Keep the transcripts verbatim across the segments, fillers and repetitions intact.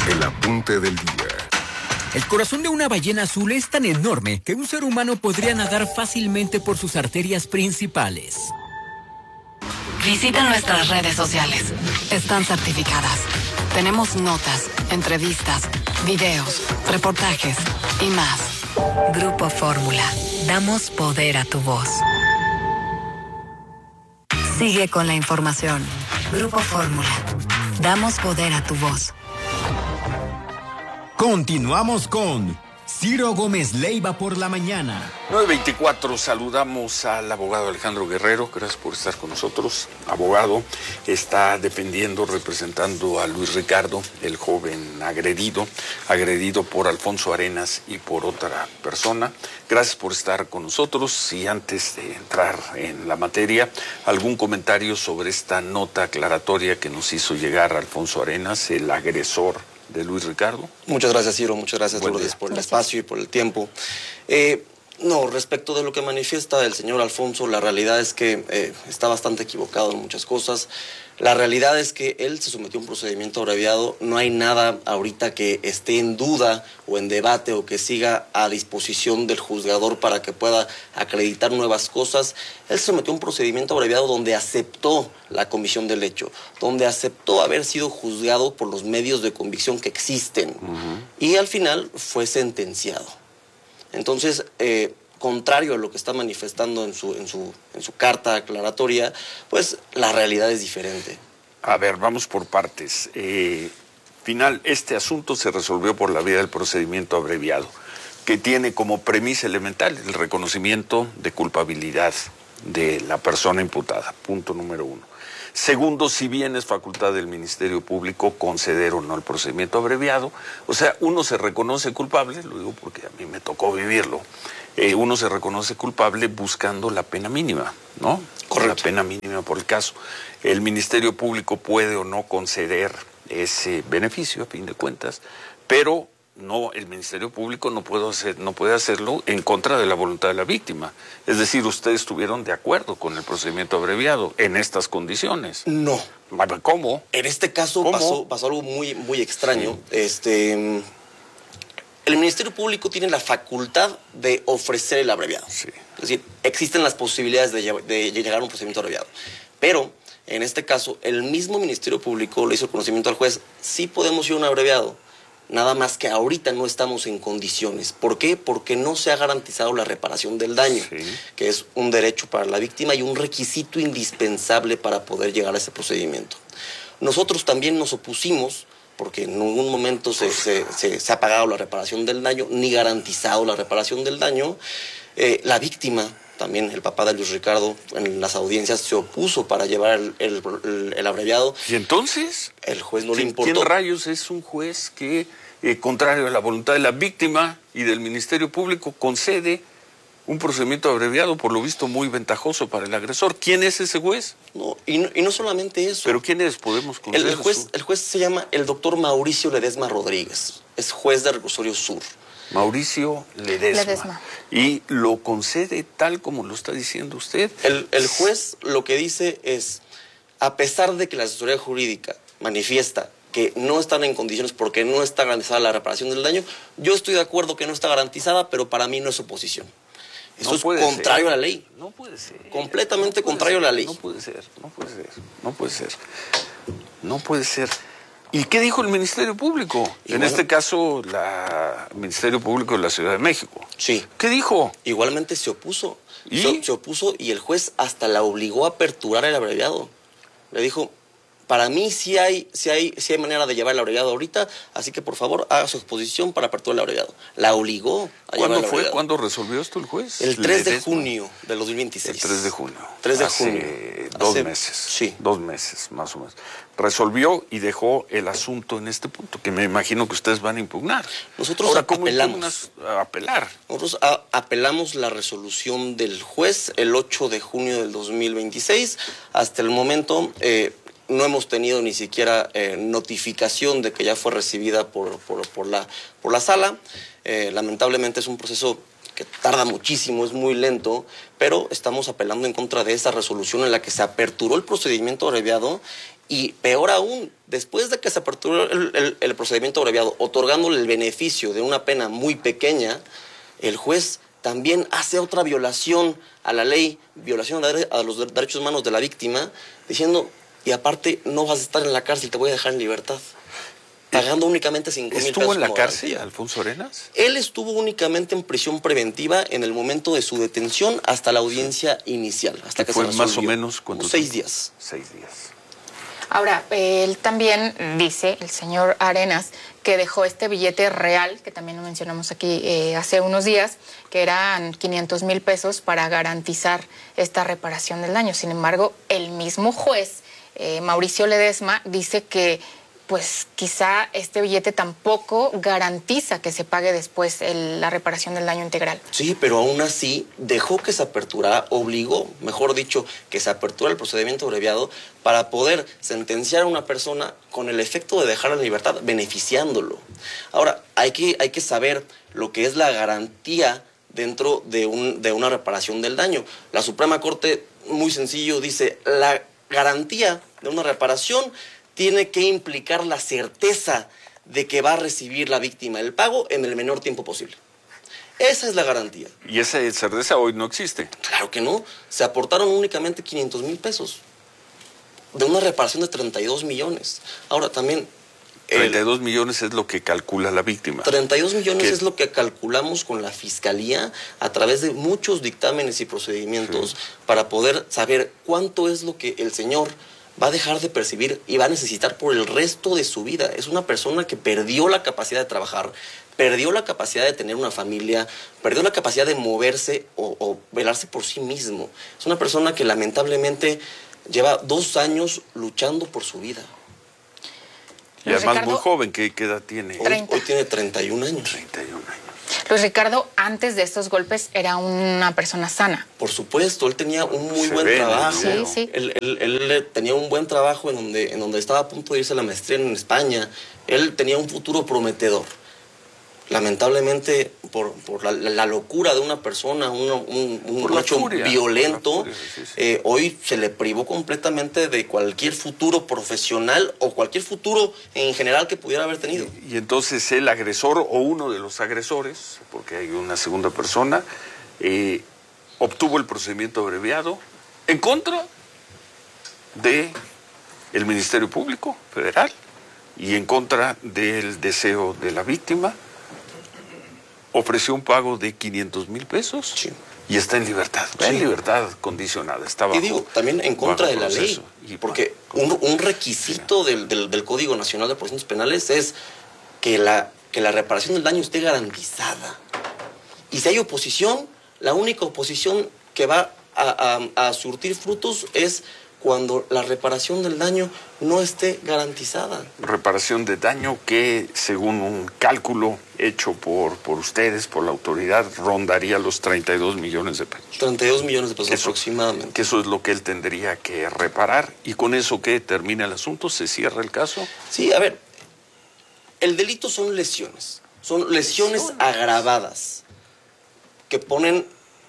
El apunte del día. El corazón de una ballena azul es tan enorme que un ser humano podría nadar fácilmente por sus arterias principales. Visita nuestras redes sociales. Están certificadas. Tenemos notas, entrevistas, videos, reportajes y más. Grupo Fórmula. Damos poder a tu voz. Sigue con la información. Grupo Fórmula. Damos poder a tu voz. Continuamos con Ciro Gómez Leiva por la mañana. nueve veinticuatro, saludamos al abogado Alejandro Guerrero, gracias por estar con nosotros. Abogado, está defendiendo, representando a Luis Ricardo, el joven agredido, agredido por Alfonso Arenas y por otra persona. Gracias por estar con nosotros y antes de entrar en la materia, ¿algún comentario sobre esta nota aclaratoria que nos hizo llegar Alfonso Arenas, el agresor de Luis Ricardo? Muchas gracias, Ciro. Muchas gracias, Buen Lourdes, día. por el Gracias. espacio y por el tiempo. Eh, no, respecto de lo que manifiesta el señor Alfonso, la realidad es que eh, está bastante equivocado en muchas cosas. La realidad es que él se sometió a un procedimiento abreviado. No hay nada ahorita que esté en duda o en debate o que siga a disposición del juzgador para que pueda acreditar nuevas cosas. Él se sometió a un procedimiento abreviado donde aceptó la comisión del hecho, donde aceptó haber sido juzgado por los medios de convicción que existen. Uh-huh. Y al final fue sentenciado. Entonces, eh, contrario a lo que está manifestando en su, en su, en su carta aclaratoria, pues la realidad es diferente. A ver, vamos por partes. Eh, final, este asunto se resolvió por la vía del procedimiento abreviado, que tiene como premisa elemental el reconocimiento de culpabilidad de la persona imputada, punto número uno. Segundo, si bien es facultad del Ministerio Público conceder o no el procedimiento abreviado, o sea, uno se reconoce culpable, lo digo porque a mí me tocó vivirlo, eh, uno se reconoce culpable buscando la pena mínima, ¿no? Correcto. La pena mínima por el caso. El Ministerio Público puede o no conceder ese beneficio, a fin de cuentas, pero no, el Ministerio Público no puede, hacer, no puede hacerlo en contra de la voluntad de la víctima. Es decir, ustedes estuvieron de acuerdo con el procedimiento abreviado en estas condiciones. No. ¿Cómo? En este caso pasó, pasó algo muy, muy extraño. Sí. Este, el Ministerio Público tiene la facultad de ofrecer el abreviado. Sí. Es decir, existen las posibilidades de, de llegar a un procedimiento abreviado. Pero, en este caso, el mismo Ministerio Público le hizo el conocimiento al juez, sí podemos ir a un abreviado. Nada más que ahorita no estamos en condiciones. ¿Por qué? Porque no se ha garantizado la reparación del daño, sí, que es un derecho para la víctima y un requisito indispensable para poder llegar a ese procedimiento. Nosotros también nos opusimos, porque en ningún momento se, se, se, se ha pagado la reparación del daño, ni garantizado la reparación del daño. Eh, la víctima, también el papá de Luis Ricardo, en las audiencias se opuso para llevar el, el, el, el abreviado. ¿Y entonces? El juez no ¿Quién, le importó. ¿Quién rayos es un juez que, eh, contrario a la voluntad de la víctima y del Ministerio Público, concede un procedimiento abreviado, por lo visto muy ventajoso para el agresor? ¿Quién es ese juez? No, y no, y no solamente eso. ¿Pero quiénes podemos conocer? El, el, juez, el juez se llama el doctor Mauricio Ledesma Rodríguez. Es juez de Reclusorio Sur. Mauricio Ledesma. Ledesma. Y lo concede tal como lo está diciendo usted. El, el juez lo que dice es, a pesar de que la asesoría jurídica manifiesta que no están en condiciones porque no está garantizada la reparación del daño, yo estoy de acuerdo que no está garantizada, pero para mí no es oposición. Eso no es contrario ser. a la ley. No puede ser. Completamente no contrario ser. a la ley. No puede ser, no puede ser, no puede ser. No puede ser. ¿Y qué dijo el Ministerio Público? Y en bueno, este caso, la, el Ministerio Público de la Ciudad de México. Sí. ¿Qué dijo? Igualmente se opuso. ¿Y? Se, se opuso y el juez hasta la obligó a aperturar el abreviado. Le dijo, para mí sí hay, sí hay, sí hay manera de llevar el abreviado ahorita, así que por favor haga su exposición para aperturar el abreviado. La obligó a llevar el ¿Cuándo abreviado. fue? ¿Cuándo resolvió esto el juez? El tres de Ledesma. junio de dos mil veintiséis. El tres de junio. tres de Hace junio. dos Hace, meses. Sí. Dos meses, más o menos. Resolvió y dejó el asunto en este punto, que me imagino que ustedes van a impugnar. Nosotros Ahora, ¿cómo apelamos. impugnas a apelar? Nosotros a, apelamos la resolución del juez el ocho de junio del dos mil veintiséis. Hasta el momento eh, no hemos tenido ni siquiera eh, notificación de que ya fue recibida por, por, por, la, por la sala. Eh, lamentablemente es un proceso que que tarda muchísimo, es muy lento, pero estamos apelando en contra de esa resolución en la que se aperturó el procedimiento abreviado y peor aún, después de que se aperturó el, el, el procedimiento abreviado, otorgándole el beneficio de una pena muy pequeña, el juez también hace otra violación a la ley, violación a los derechos humanos de la víctima, diciendo, y aparte no vas a estar en la cárcel, te voy a dejar en libertad. Pagando únicamente cinco mil pesos. ¿Estuvo en la cárcel, Alfonso Arenas? Él estuvo únicamente en prisión preventiva en el momento de su detención hasta la audiencia inicial. Hasta que fue se resolvió. Más o menos cuánto seis tiempo? días. Seis días. Ahora, él también dice, el señor Arenas, que dejó este billete real, que también lo mencionamos aquí eh, hace unos días, que eran quinientos mil pesos para garantizar esta reparación del daño. Sin embargo, el mismo juez, eh, Mauricio Ledesma, dice que pues quizá este billete tampoco garantiza que se pague después el, la reparación del daño integral. Sí, pero aún así dejó que se aperturara, obligó, mejor dicho, que se apertura el procedimiento abreviado para poder sentenciar a una persona con el efecto de dejarla en libertad, beneficiándolo. Ahora, hay que, hay que saber lo que es la garantía dentro de, un, de una reparación del daño. La Suprema Corte, muy sencillo, dice, la garantía de una reparación tiene que implicar la certeza de que va a recibir la víctima el pago en el menor tiempo posible. Esa es la garantía. ¿Y esa certeza hoy no existe? Claro que no. Se aportaron únicamente quinientos mil pesos de una reparación de treinta y dos millones. Ahora también... treinta y dos millones es lo que calcula la víctima. treinta y dos millones ¿Qué? Es lo que calculamos con la Fiscalía a través de muchos dictámenes y procedimientos sí. para poder saber cuánto es lo que el señor va a dejar de percibir y va a necesitar por el resto de su vida. Es una persona que perdió la capacidad de trabajar, perdió la capacidad de tener una familia, perdió la capacidad de moverse o, o velarse por sí mismo. Es una persona que lamentablemente lleva dos años luchando por su vida. Y además Ricardo, muy joven, ¿qué, qué edad tiene? Hoy, hoy tiene treinta y un años. treinta y un años. Luis Ricardo, antes de estos golpes, era una persona sana. Por supuesto, él tenía un muy Se buen ve, trabajo. Sí, sí. Él, él, él tenía un buen trabajo en donde, en donde estaba a punto de irse a la maestría en España. Él tenía un futuro prometedor. Lamentablemente, por, por la, la locura de una persona, un, un, un hecho furia, violento, furia, sí, sí. Eh, hoy se le privó completamente de cualquier futuro profesional o cualquier futuro en general que pudiera haber tenido. Y, y entonces el agresor o uno de los agresores, porque hay una segunda persona, eh, obtuvo el procedimiento abreviado en contra de el Ministerio Público Federal y en contra del deseo de la víctima. Ofreció un pago de quinientos mil pesos sí. y está en libertad, sí. en libertad condicionada. Está bajo, y digo, también en contra de la ley, y porque un, un requisito sí. del, del, del Código Nacional de Procedimientos Penales es que la, que la reparación del daño esté garantizada. Y si hay oposición, la única oposición que va a, a, a surtir frutos es cuando la reparación del daño no esté garantizada. Reparación de daño que, según un cálculo hecho por, por ustedes, por la autoridad, rondaría los treinta y dos millones de pesos. treinta y dos millones de pesos eso, aproximadamente. Que eso es lo que él tendría que reparar. ¿Y con eso qué? ¿Termina el asunto? ¿Se cierra el caso? Sí, a ver, el delito son lesiones. Son lesiones, lesiones. agravadas que ponen...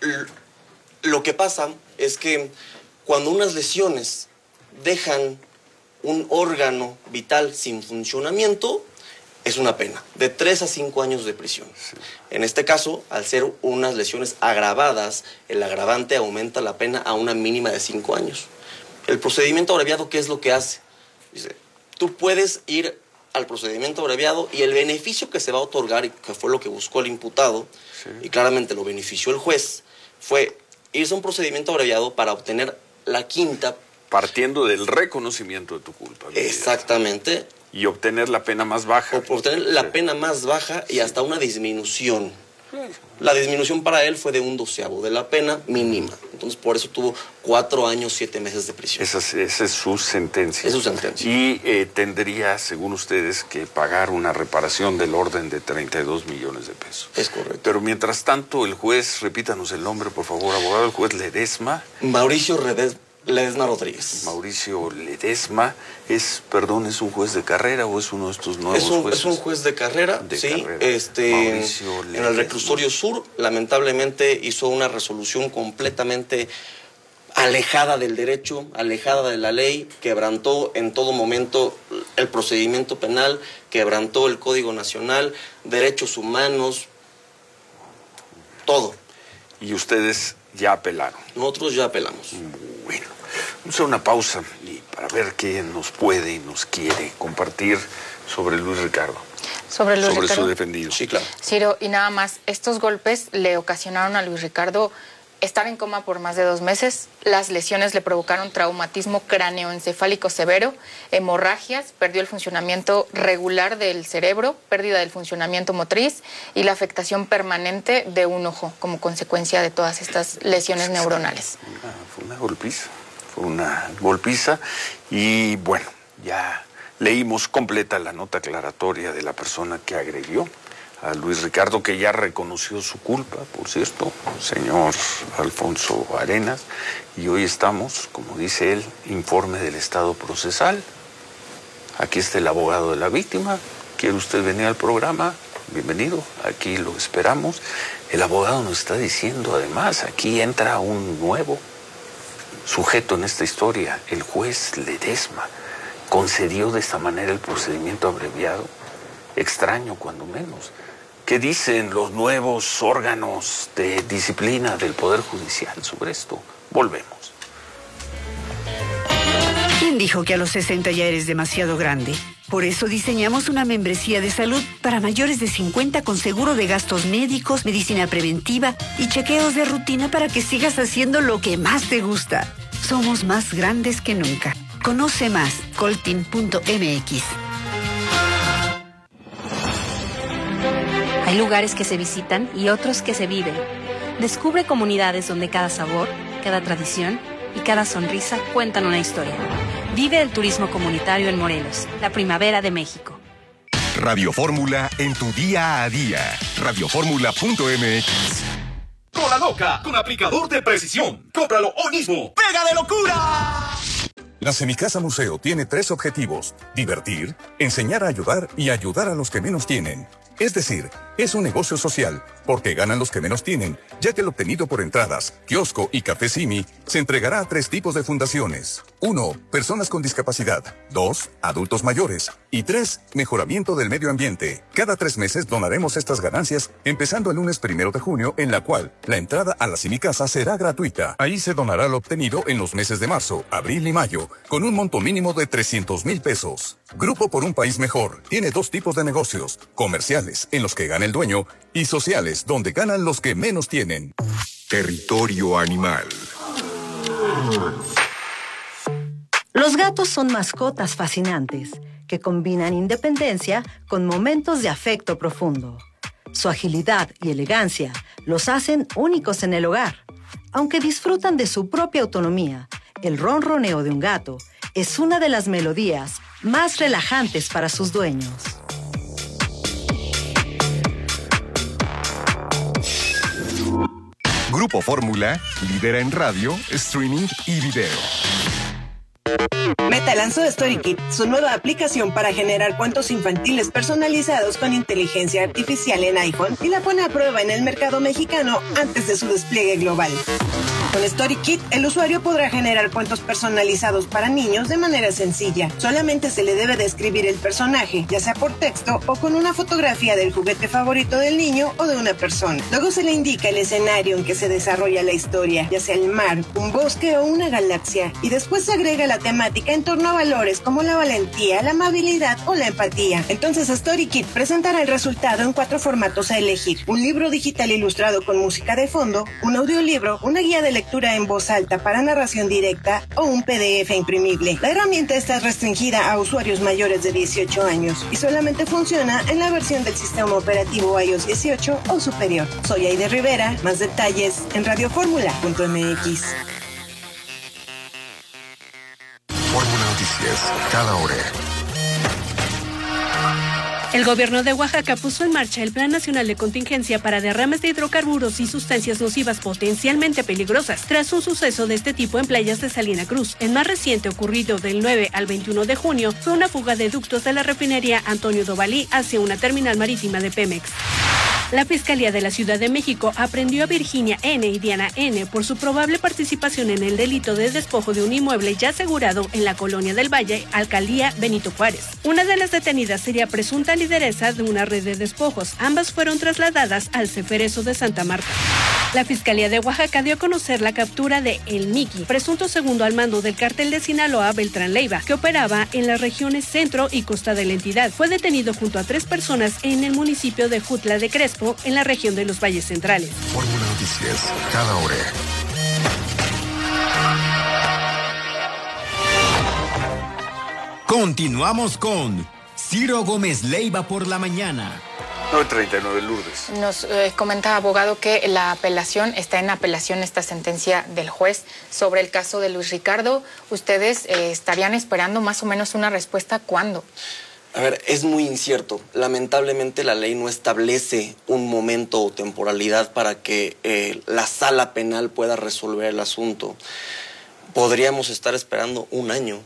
Lo que pasa es que cuando unas lesiones dejan un órgano vital sin funcionamiento, es una pena, de tres a cinco años de prisión. Sí. En este caso, al ser unas lesiones agravadas, el agravante aumenta la pena a una mínima de cinco años. El procedimiento abreviado, ¿qué es lo que hace? Dice, tú puedes ir al procedimiento abreviado y el beneficio que se va a otorgar, y que fue lo que buscó el imputado, sí. y claramente lo benefició el juez, fue irse a un procedimiento abreviado para obtener la quinta. Partiendo del reconocimiento de tu culpabilidad. Exactamente. Y obtener la pena más baja. O obtener la sí. pena más baja y sí. hasta una disminución. Sí. La disminución para él fue de un doceavo de la pena mínima. Entonces, por eso tuvo cuatro años, siete meses de prisión. Esa es, esa es su sentencia. Es su sentencia. Y eh, tendría, según ustedes, que pagar una reparación del orden de treinta y dos millones de pesos. Es correcto. Pero mientras tanto, el juez, repítanos el nombre, por favor, abogado, el juez Ledesma. Mauricio Redes, Ledesma Rodríguez. Mauricio Ledesma es, perdón, ¿es un juez de carrera o es uno de estos nuevos es un, jueces? Es un juez de carrera, de sí. Carrera. Este, en el reclusorio sur, lamentablemente hizo una resolución completamente alejada del derecho, alejada de la ley, quebrantó en todo momento el procedimiento penal, quebrantó el Código Nacional, derechos humanos, todo. Y ustedes ya apelaron. Nosotros ya apelamos. Bueno, vamos a hacer una pausa y para ver qué nos puede y nos quiere compartir sobre Luis Ricardo. Sobre Luis sobre Ricardo. su defendido. Sí, claro. Ciro, y nada más, estos golpes le ocasionaron a Luis Ricardo estar en coma por más de dos meses. Las lesiones le provocaron traumatismo cráneoencefálico severo, hemorragias, perdió el funcionamiento regular del cerebro, pérdida del funcionamiento motriz y la afectación permanente de un ojo como consecuencia de todas estas lesiones neuronales. Una, fue una golpiza, fue una golpiza y bueno, ya leímos completa la nota aclaratoria de la persona que agredió a Luis Ricardo, que ya reconoció su culpa, por cierto, señor Alfonso Arenas, y hoy estamos, como dice él, informe del estado procesal. Aquí está el abogado de la víctima. ¿Quiere usted venir al programa? Bienvenido, aquí lo esperamos. El abogado nos está diciendo, además, aquí entra un nuevo sujeto en esta historia, el juez Ledesma. Concedió de esta manera el procedimiento abreviado, extraño cuando menos. ¿Qué dicen los nuevos órganos de disciplina del Poder Judicial sobre esto? Volvemos. ¿Quién dijo que a los sesenta ya eres demasiado grande? Por eso diseñamos una membresía de salud para mayores de cincuenta con seguro de gastos médicos, medicina preventiva y chequeos de rutina para que sigas haciendo lo que más te gusta. Somos más grandes que nunca. Conoce más, coltin punto m x. Hay lugares que se visitan y otros que se viven. Descubre comunidades donde cada sabor, cada tradición y cada sonrisa cuentan una historia. Vive el turismo comunitario en Morelos, la primavera de México. Radio Fórmula en tu día a día. radio fórmula punto m x. Cola Loca, con aplicador de precisión. ¡Cómpralo hoy mismo! ¡Pega de locura! La Semicasa Museo tiene tres objetivos: divertir, enseñar a ayudar y ayudar a los que menos tienen. Es decir, es un negocio social, porque ganan los que menos tienen, ya que el obtenido por entradas, kiosco y café Simi se entregará a tres tipos de fundaciones. Uno, personas con discapacidad. Dos, adultos mayores. Y tres, mejoramiento del medio ambiente. Cada tres meses donaremos estas ganancias, empezando el lunes primero de junio, en la cual la entrada a la Semicasa será gratuita. Ahí se donará lo obtenido en los meses de marzo, abril y mayo, con un monto mínimo de trescientos mil pesos. Grupo por un País Mejor tiene dos tipos de negocios: comerciales, en los que gana el dueño, y sociales, donde ganan los que menos tienen. Territorio Animal. Los gatos son mascotas fascinantes que combinan independencia con momentos de afecto profundo. Su agilidad y elegancia los hacen únicos en el hogar. Aunque disfrutan de su propia autonomía, el ronroneo de un gato es una de las melodías más relajantes para sus dueños. Grupo Fórmula lidera en radio, streaming y video. Meta lanzó StoryKit, su nueva aplicación para generar cuentos infantiles personalizados con inteligencia artificial en iPhone, y la pone a prueba en el mercado mexicano antes de su despliegue global. Con StoryKit, el usuario podrá generar cuentos personalizados para niños de manera sencilla. Solamente se le debe describir el personaje, ya sea por texto o con una fotografía del juguete favorito del niño o de una persona. Luego se le indica el escenario en que se desarrolla la historia, ya sea el mar, un bosque o una galaxia, y después se agrega la temática en torno a valores como la valentía, la amabilidad o la empatía. Entonces StoryKit presentará el resultado en cuatro formatos a elegir: un libro digital ilustrado con música de fondo, un audiolibro, una guía de lectura en voz alta para narración directa o un P D F imprimible. La herramienta está restringida a usuarios mayores de dieciocho años y solamente funciona en la versión del sistema operativo iOS dieciocho o superior. Soy Aide Rivera, más detalles en radio fórmula punto m x. Fórmula Noticias, cada hora. El gobierno de Oaxaca puso en marcha el Plan Nacional de Contingencia para derrames de hidrocarburos y sustancias nocivas potencialmente peligrosas, tras un suceso de este tipo en playas de Salina Cruz. El más reciente, ocurrido del nueve al veintiuno de junio, fue una fuga de ductos de la refinería Antonio Dovalí hacia una terminal marítima de Pemex. La Fiscalía de la Ciudad de México aprendió a Virginia N. y Diana N. por su probable participación en el delito de despojo de un inmueble ya asegurado en la Colonia del Valle, Alcaldía Benito Juárez. Una de las detenidas sería presunta lideresa de una red de despojos. Ambas fueron trasladadas al Ceferezo de Santa Marta. La Fiscalía de Oaxaca dio a conocer la captura de El Miki, presunto segundo al mando del cártel de Sinaloa, Beltrán Leiva, que operaba en las regiones centro y costa de la entidad. Fue detenido junto a tres personas en el municipio de Jutla de Crespo, en la región de los Valles Centrales. Fórmula Noticias, cada hora. Continuamos con Ciro Gómez Leiva por la mañana. nueve treinta y nueve, Lourdes. Nos eh, comenta, abogado, que la apelación, está en apelación esta sentencia del juez sobre el caso de Luis Ricardo. ¿Ustedes eh, estarían esperando más o menos una respuesta cuándo? A ver, es muy incierto. Lamentablemente la ley no establece un momento o temporalidad para que eh, la sala penal pueda resolver el asunto. Podríamos estar esperando un año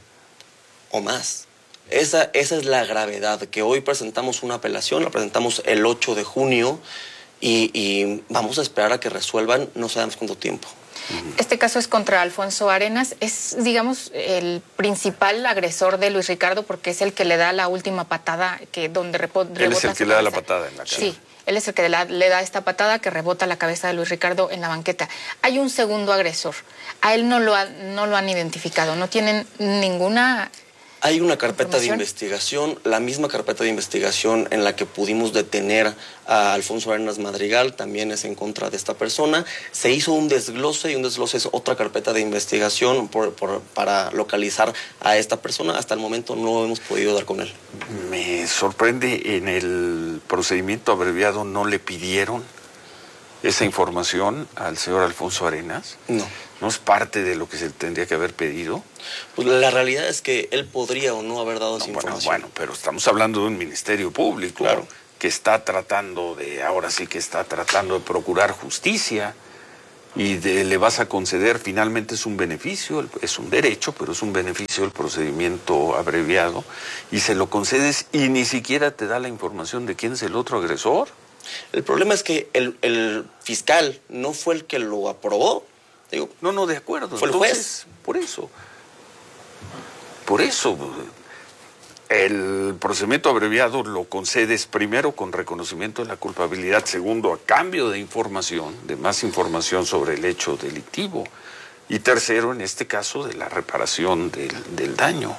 o más. Esa, esa es la gravedad, que hoy presentamos una apelación, la presentamos el ocho de junio y, y vamos a esperar a que resuelvan, no sabemos cuánto tiempo. Este caso es contra Alfonso Arenas. Es, digamos, el principal agresor de Luis Ricardo porque es el que le da la última patada, que donde repo, rebota. Él es el que le da la patada en la cara. Sí, él es el que le, le da esta patada que rebota la cabeza de Luis Ricardo en la banqueta. Hay un segundo agresor. A él no lo, ha, no lo han identificado. No tienen ninguna... Hay una carpeta de investigación, la misma carpeta de investigación en la que pudimos detener a Alfonso Arenas Madrigal, también es en contra de esta persona. Se hizo un desglose y un desglose es otra carpeta de investigación por, por, para localizar a esta persona. Hasta el momento no hemos podido dar con él. Me sorprende, en el procedimiento abreviado no le pidieron esa información al señor Alfonso Arenas. No. ¿No es parte de lo que se tendría que haber pedido? Pues la realidad es que él podría o no haber dado esa no, información. Bueno, bueno, pero estamos hablando de un ministerio público, claro, que está tratando de, ahora sí que está tratando de procurar justicia y de, le vas a conceder, finalmente es un beneficio, es un derecho, pero es un beneficio el procedimiento abreviado, y se lo concedes y ni siquiera te da la información de quién es el otro agresor. El problema es que el, el fiscal no fue el que lo aprobó. Digo, no, no, de acuerdo. Fue el Entonces, juez. Por eso. Por eso. El procedimiento abreviado lo concedes primero con reconocimiento de la culpabilidad, segundo a cambio de información, de más información sobre el hecho delictivo, y tercero, en este caso, de la reparación del, del daño.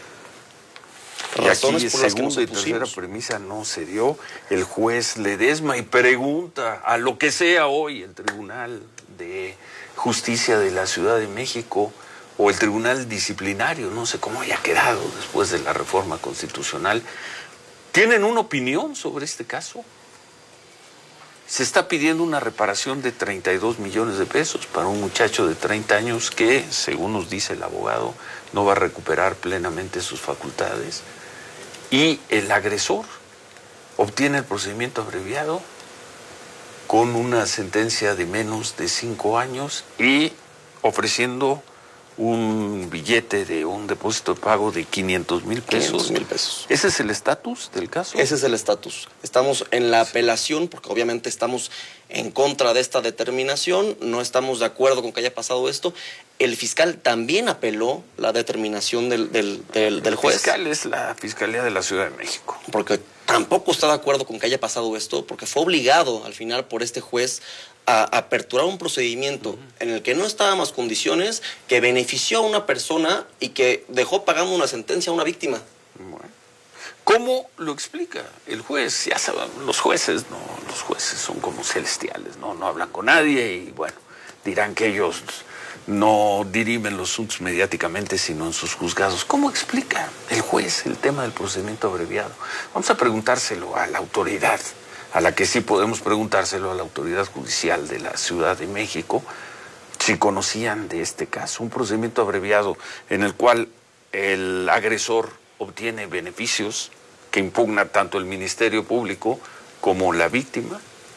Y aquí, segunda y tercera premisa no se dio. El juez Ledesma y pregunta a lo que sea hoy el Tribunal de Justicia de la Ciudad de México o el Tribunal Disciplinario, no sé cómo haya quedado después de la reforma constitucional, ¿tienen una opinión sobre este caso? Se está pidiendo una reparación de treinta y dos millones de pesos para un muchacho de treinta años que, según nos dice el abogado, no va a recuperar plenamente sus facultades. Y el agresor obtiene el procedimiento abreviado con una sentencia de menos de cinco años y ofreciendo un billete de un depósito de pago de quinientos mil pesos. mil pesos. ¿Ese es el estatus del caso? Ese es el estatus. Estamos en la apelación porque obviamente estamos en contra de esta determinación, no estamos de acuerdo con que haya pasado esto. El fiscal también apeló la determinación del, del, del, del juez. El fiscal es la Fiscalía de la Ciudad de México. Porque tampoco está de acuerdo con que haya pasado esto, porque fue obligado al final por este juez a aperturar un procedimiento uh-huh. en el que no estaban más condiciones, que benefició a una persona y que dejó pagando una sentencia a una víctima. Bueno. ¿Cómo lo explica el juez? Ya saben, los jueces no, los jueces son como celestiales, no, no hablan con nadie y bueno, dirán que ellos no dirimen los asuntos mediáticamente, sino en sus juzgados. ¿Cómo explica el juez el tema del procedimiento abreviado? Vamos a preguntárselo a la autoridad, a la que sí podemos preguntárselo a la autoridad judicial de la Ciudad de México, si conocían de este caso, un procedimiento abreviado en el cual el agresor obtiene beneficios que impugna tanto el Ministerio Público como la víctima,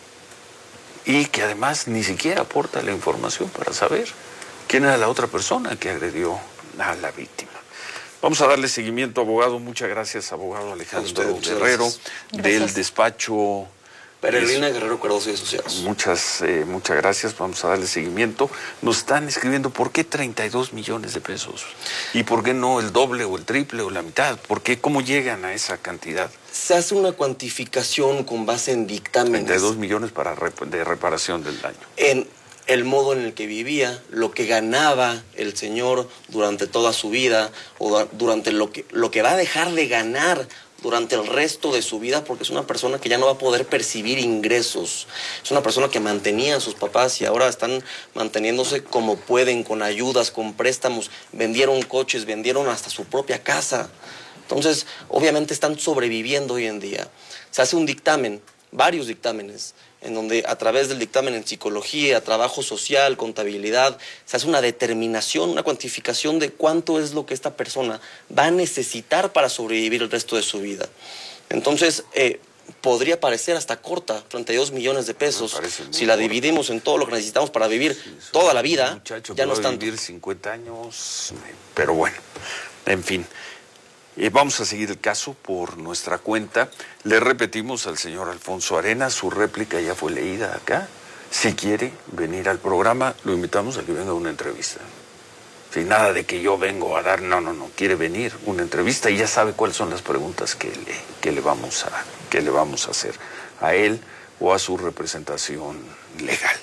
y que además ni siquiera aporta la información para saber quién era la otra persona que agredió a la víctima. Vamos a darle seguimiento, abogado. Muchas gracias, abogado Alejandro usted, Guerrero, gracias. del Gracias. despacho Peregrina Guerrero Cardoso y Asociados. Muchas, eh, muchas gracias, vamos a darle seguimiento. Nos están escribiendo, ¿por qué treinta y dos millones de pesos? ¿Y por qué no el doble o el triple o la mitad? ¿Por qué? ¿Cómo llegan a esa cantidad? Se hace una cuantificación con base en dictámenes. treinta y dos millones para rep de reparación del daño. En el modo en el que vivía, lo que ganaba el señor durante toda su vida, o durante lo que, lo que va a dejar de ganar durante el resto de su vida, porque es una persona que ya no va a poder percibir ingresos. Es una persona que mantenía a sus papás y ahora están manteniéndose como pueden, con ayudas, con préstamos. Vendieron coches, vendieron hasta su propia casa. Entonces, obviamente están sobreviviendo hoy en día. Se hace un dictamen, varios dictámenes, en donde a través del dictamen en psicología, trabajo social, contabilidad, se hace una determinación, una cuantificación de cuánto es lo que esta persona va a necesitar para sobrevivir el resto de su Entonces, eh, podría parecer hasta corta, treinta y dos millones de pesos. Si la dividimos en todo lo que necesitamos para vivir sí, toda la vida, ya no es tanto. Vivir cincuenta años, pero bueno, en fin. Eh, vamos a seguir el caso por nuestra cuenta. Le repetimos al señor Alfonso Arenas, su réplica ya fue leída acá. Si quiere venir al programa, lo invitamos a que venga a una entrevista. Sin nada de que yo vengo a dar, no, no, no, quiere venir una entrevista y ya sabe cuáles son las preguntas que le, que le, vamos, a, que le vamos a hacer a él o a su representación legal.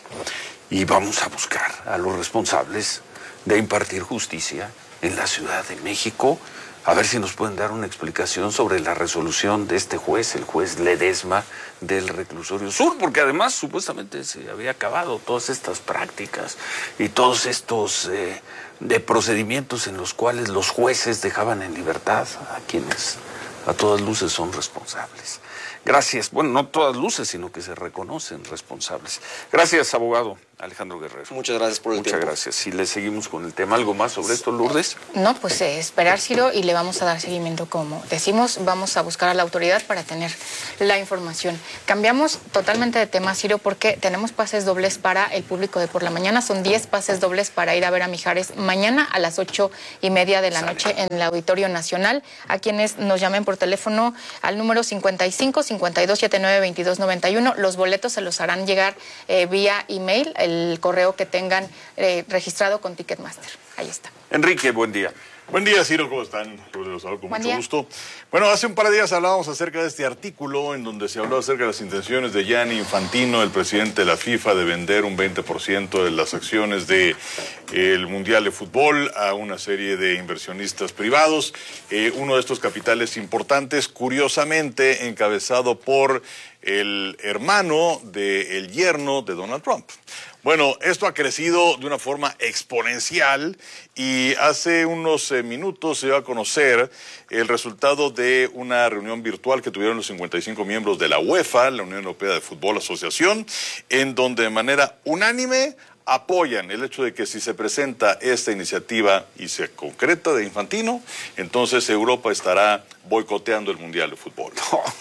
Y vamos a buscar a los responsables de impartir justicia en la Ciudad de México, a ver si nos pueden dar una explicación sobre la resolución de este juez, el juez Ledesma del Reclusorio Sur, porque además supuestamente se había acabado todas estas prácticas y todos estos eh, de procedimientos en los cuales los jueces dejaban en libertad a quienes a todas luces son responsables. Gracias. Bueno, no todas luces, sino que se reconocen responsables. Gracias, abogado Alejandro Guerrero. Muchas gracias por el Muchas tiempo. gracias. Si le seguimos con el tema, ¿algo más sobre esto, Lourdes? No, pues eh, esperar, Ciro, y le vamos a dar seguimiento, como decimos. Vamos a buscar a la autoridad para tener la información. Cambiamos totalmente de tema, Ciro, porque tenemos pases dobles para el público de por la mañana. Son diez pases dobles para ir a ver a Mijares mañana a las ocho y media de la Sale. noche en el Auditorio Nacional. A quienes nos llamen por teléfono al número cincuenta y cinco, cincuenta y dos, setenta y nueve, veintidós noventa y uno. Los boletos se los harán llegar eh, vía email, el correo que tengan eh, registrado con Ticketmaster. Ahí está. Enrique, buen día. Buen día, Ciro, ¿cómo están? Los saludo con Buen mucho día. gusto. Bueno, hace un par de días hablábamos acerca de este artículo en donde se habló acerca de las intenciones de Gianni Infantino, el presidente de la FIFA, de vender un veinte por ciento de las acciones del Mundial de Fútbol a una serie de inversionistas privados. Eh, uno de estos capitales importantes, curiosamente, encabezado por el hermano del yerno de Donald Trump. Bueno, esto ha crecido de una forma exponencial y hace unos eh, minutos se dio a conocer el resultado de una reunión virtual que tuvieron los cincuenta y cinco miembros de la UEFA, la Unión Europea de Fútbol Asociación, en donde de manera unánime apoyan el hecho de que si se presenta esta iniciativa y se concreta de Infantino, entonces Europa estará boicoteando el Mundial de Fútbol.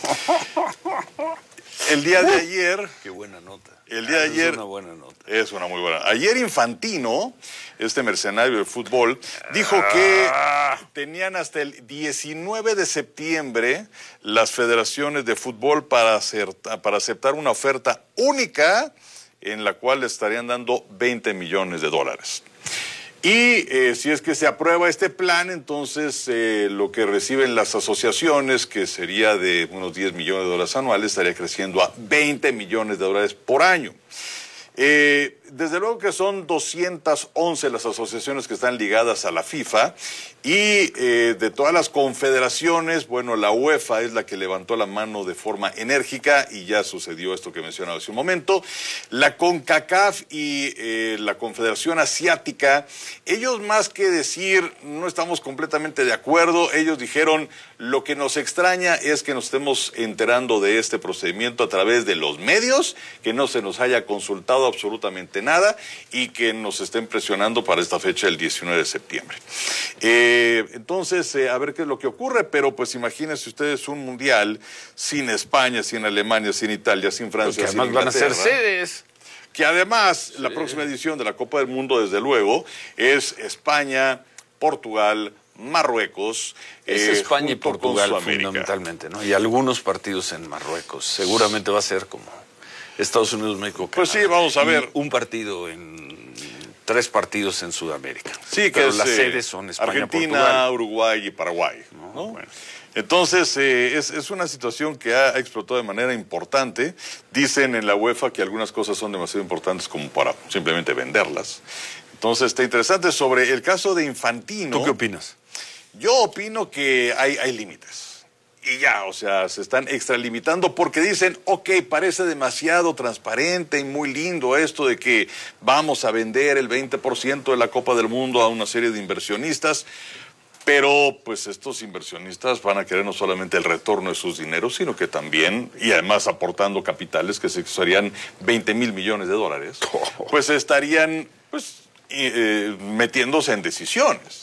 El día de ayer... Qué buena nota. El día de Es ayer... una buena nota. Es una muy buena. Ayer Infantino, este mercenario del fútbol, dijo que tenían hasta el diecinueve de septiembre las federaciones de fútbol para, hacer, para aceptar una oferta única en la cual le estarían dando veinte millones de dólares. Y eh, si es que se aprueba este plan, entonces eh, lo que reciben las asociaciones, que sería de unos diez millones de dólares anuales, estaría creciendo a veinte millones de dólares por año. Eh, desde luego que son doscientas once las asociaciones que están ligadas a la FIFA y eh, de todas las confederaciones, bueno, la UEFA es la que levantó la mano de forma enérgica y ya sucedió esto que mencionaba hace un momento. La CONCACAF y eh, la Confederación Asiática, ellos más que decir no estamos completamente de acuerdo, ellos dijeron lo que nos extraña es que nos estemos enterando de este procedimiento a través de los medios, que no se nos haya consultado absolutamente absolutamente nada y que nos estén presionando para esta fecha el diecinueve de septiembre. Eh, entonces, eh, a ver qué es lo que ocurre, pero pues imagínense ustedes un mundial sin España, sin Alemania, sin Italia, sin Francia, Porque sin además van a ser Inglaterra. sedes. Que además, Sí. la próxima edición de la Copa del Mundo, desde luego, es España, Portugal, Marruecos. Es eh, España y junto con Portugal Sudamérica. fundamentalmente, ¿no? Y algunos partidos en Marruecos. Seguramente va a ser como Estados Unidos, México, Canadá. Pues sí, vamos a Y ver. un partido en... tres partidos en Sudamérica. Sí, que pero es, las eh, sedes son España, Argentina, Portugal. Uruguay y Paraguay. No, ¿no? bueno. Entonces, eh, es, es una situación que ha explotado de manera importante. Dicen en la UEFA que algunas cosas son demasiado importantes como para simplemente venderlas. Entonces, está interesante. Sobre el caso de Infantino... ¿Tú qué opinas? Yo opino que hay, hay límites. Y ya, o sea, se están extralimitando porque dicen, ok, parece demasiado transparente y muy lindo esto de que vamos a vender el veinte por ciento de la Copa del Mundo a una serie de inversionistas. Pero pues estos inversionistas van a querer no solamente el retorno de sus dineros, sino que también, y además aportando capitales que serían veinte mil millones de dólares, pues estarían pues eh, metiéndose en decisiones.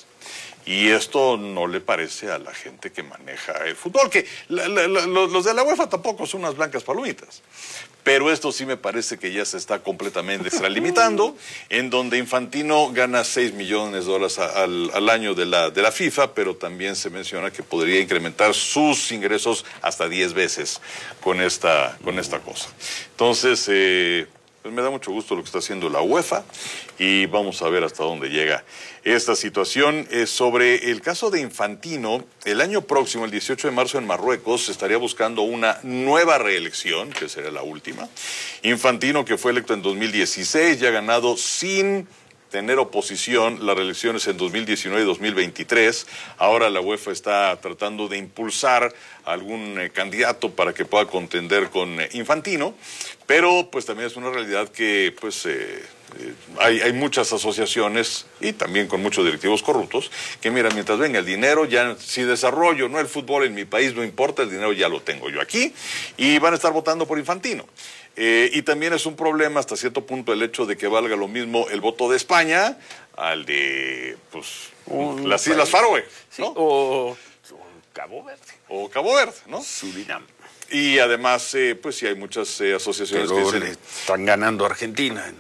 Y esto no le parece a la gente que maneja el fútbol, que la, la, la, los de la UEFA tampoco son unas blancas palomitas. Pero esto sí me parece que ya se está completamente extralimitando, en donde Infantino gana seis millones de dólares al, al año de la, de la FIFA, pero también se menciona que podría incrementar sus ingresos hasta diez veces con esta, con esta cosa. Entonces, eh, pues me da mucho gusto lo que está haciendo la UEFA y vamos a ver hasta dónde llega esta situación. Eh, sobre el caso de Infantino, el año próximo, el dieciocho de marzo en Marruecos, se estaría buscando una nueva reelección, que sería la última. Infantino, que fue electo en dos mil dieciséis, ya ha ganado sin tener oposición las reelecciones en dos mil diecinueve y dos mil veintitrés. Ahora la UEFA está tratando de impulsar algún eh, candidato para que pueda contender con eh, Infantino, pero pues también es una realidad que pues eh, eh, hay, hay muchas asociaciones y también con muchos directivos corruptos que mira, mientras venga el dinero, ya si desarrollo no el fútbol en mi país no importa, el dinero ya lo tengo yo aquí y van a estar votando por Infantino. Eh, y también es un problema hasta cierto punto el hecho de que valga lo mismo el voto de España al de pues, Un las país. Islas Faroe, Sí, ¿no? o, o Cabo Verde. O Cabo Verde, ¿no? Surinam. Y además, eh, pues sí hay muchas eh, asociaciones que Pero dicen, le están ganando a Argentina en,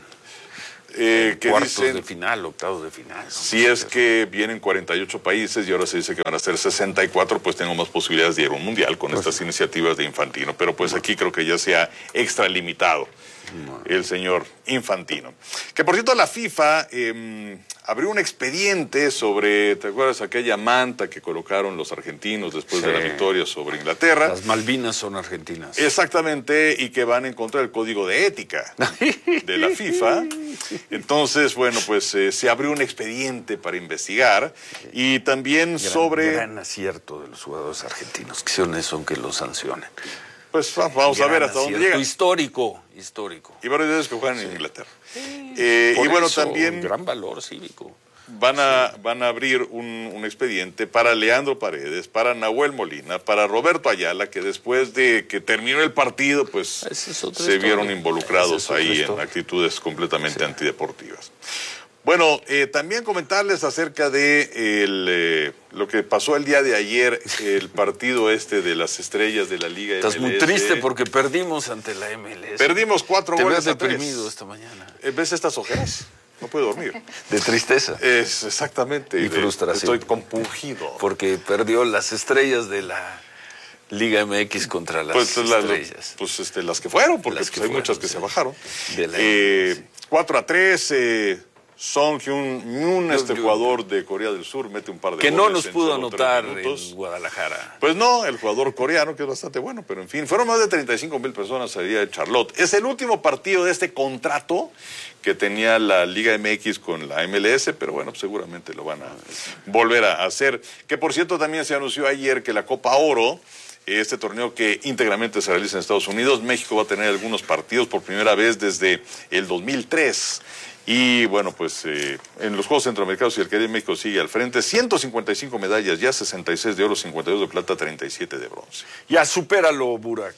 eh, en que cuartos dicen de final, octavos de final. ¿no? si es que vienen cuarenta y ocho países y ahora se dice que van a ser sesenta y cuatro, pues tengo más posibilidades de ir a un mundial con estas iniciativas de Infantino. Pero pues aquí creo que ya se ha extralimitado el señor Infantino. Que por cierto la FIFA eh, abrió un expediente sobre, ¿te acuerdas aquella manta que colocaron los argentinos después Sí. de la victoria sobre Inglaterra? Las Malvinas son argentinas. Exactamente, y que van en contra del código de ética de la FIFA. Entonces, bueno, pues eh, se abrió un expediente para investigar y también Gran, sobre... gran acierto de los jugadores argentinos, que son eso, aunque los sancionen. Pues va- vamos a Gran ver hasta dónde acierto, llega. Histórico, histórico. Y varios de ellos que juegan en Inglaterra. Eh, Por y bueno, eso, también gran valor cívico. van a, van a abrir un, un expediente para Leandro Paredes, para Nahuel Molina, para Roberto Ayala, que después de que terminó el partido, pues Esa es otra se historia. vieron involucrados Esa es otra ahí en historia. actitudes completamente antideportivas. Bueno, eh, también comentarles acerca de el, eh, lo que pasó el día de ayer, el partido este de las estrellas de la Liga Estás M L S. muy triste porque perdimos ante la M L S. Perdimos cuatro Te goles ves a tres. deprimido esta mañana. Eh, ¿Ves estas ojeras? No puedo dormir. De tristeza. Es exactamente. Y de- frustración. Estoy compungido. Porque perdió las estrellas de la Liga M X contra las Pues, la- estrellas. pues este, las que fueron, porque Las pues, que hay fueron, muchas que sí. se bajaron. De la Eh, cuatro a tres, eh, Song Hyun-Moon, este yo- jugador de Corea del Sur, mete un par de Que no goles nos en pudo solo tres anotar minutos. en Guadalajara. Pues no, el jugador coreano, que es bastante bueno, pero en fin, fueron más de treinta y cinco mil personas allá de Charlotte. Es el último partido de este contrato que tenía la Liga M X con la M L S, pero bueno, pues seguramente lo van a volver a hacer. Que por cierto también se anunció ayer que la Copa Oro, este torneo que íntegramente se realiza en Estados Unidos, México va a tener algunos partidos por primera vez desde el dos mil tres. Y bueno, pues eh, en los Juegos Centroamericanos y el Caribe, México sigue al frente. ciento cincuenta y cinco medallas, ya sesenta y seis de oro, cincuenta y dos de plata, treinta y siete de bronce. Ya supéralo, Burak.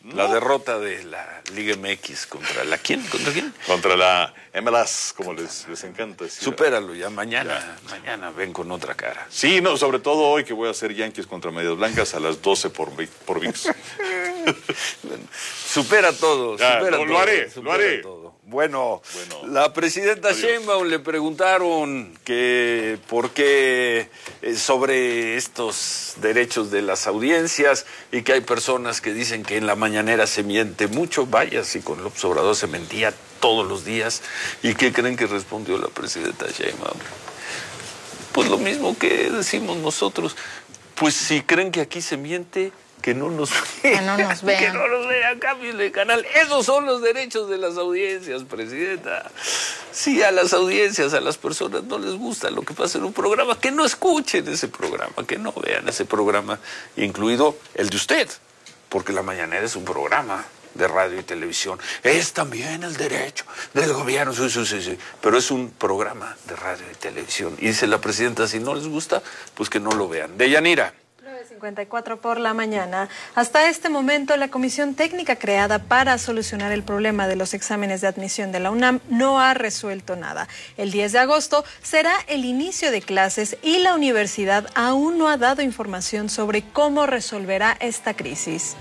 La derrota de la Liga M X contra la ¿quién? ¿Contra quién? Contra la M L S, como les, les encanta decir. Supéralo ya, mañana, ya. mañana ven con otra cara. Sí, no, sobre todo hoy que voy a hacer Yankees contra Medias Blancas a las doce por, por V I X. Bueno, supera todo, Ya, supera lo, todo. lo haré, supera lo haré. todo. Bueno, Bueno, la presidenta adiós. Sheinbaum le preguntaron que por qué eh, sobre estos derechos de las audiencias y que hay personas que dicen que en la mañanera se miente mucho. Vaya, si con López Obrador se mentía todos los días. ¿Y qué creen que respondió la presidenta Sheinbaum? Pues lo mismo que decimos nosotros. Pues si creen que aquí se miente, que no nos vean. Que no nos vean. Que no nos vean, cambien de canal. Esos son los derechos de las audiencias, presidenta. Si a las audiencias, a las personas no les gusta lo que pasa en un programa, que no escuchen ese programa, que no vean ese programa, incluido el de usted, porque la mañanera es un programa de radio y televisión. Es también el derecho del gobierno, sí, sí, sí, sí, pero es un programa de radio y televisión. Y dice la presidenta, si no les gusta, pues que no lo vean. Deyanira. cincuenta y cuatro por la mañana. Hasta este momento, la comisión técnica creada para solucionar el problema de los exámenes de admisión de la UNAM no ha resuelto nada. El diez de agosto será el inicio de clases y la universidad aún no ha dado información sobre cómo resolverá esta crisis.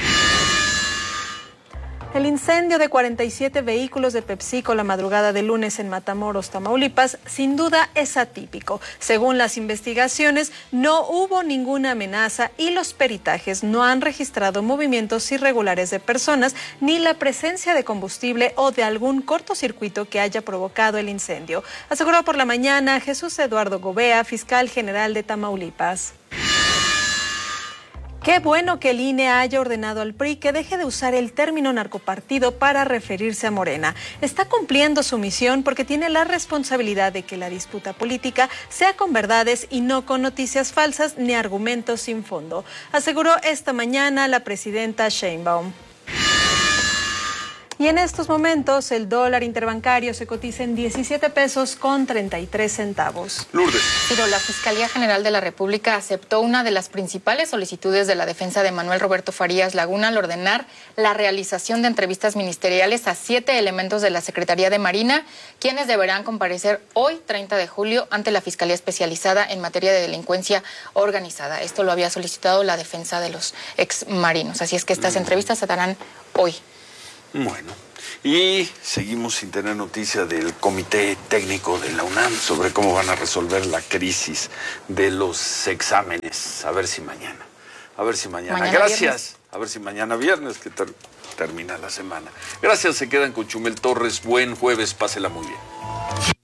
El incendio de cuarenta y siete vehículos de PepsiCo la madrugada del lunes en Matamoros, Tamaulipas, sin duda es atípico. Según las investigaciones, no hubo ninguna amenaza y los peritajes no han registrado movimientos irregulares de personas ni la presencia de combustible o de algún cortocircuito que haya provocado el incendio. Aseguró por la mañana Jesús Eduardo Gobea, fiscal general de Tamaulipas. Qué bueno que el I N E haya ordenado al P R I que deje de usar el término narcopartido para referirse a Morena. Está cumpliendo su misión porque tiene la responsabilidad de que la disputa política sea con verdades y no con noticias falsas ni argumentos sin fondo, aseguró esta mañana la presidenta Sheinbaum. Y en estos momentos el dólar interbancario se cotiza en diecisiete pesos con treinta y tres centavos. Lourdes. Pero la Fiscalía General de la República aceptó una de las principales solicitudes de la defensa de Manuel Roberto Farías Laguna al ordenar la realización de entrevistas ministeriales a siete elementos de la Secretaría de Marina, quienes deberán comparecer hoy, treinta de julio, ante la Fiscalía Especializada en materia de delincuencia organizada. Esto lo había solicitado la defensa de los exmarinos. Así es que estas entrevistas se darán hoy. Bueno, y seguimos sin tener noticia del Comité Técnico de la UNAM sobre cómo van a resolver la crisis de los exámenes. A ver si mañana, a ver si mañana. Mañana Gracias. Viernes. A ver si mañana viernes, que ter- termina la semana. Gracias, se quedan con Chumel Torres. Buen jueves, pásela muy bien.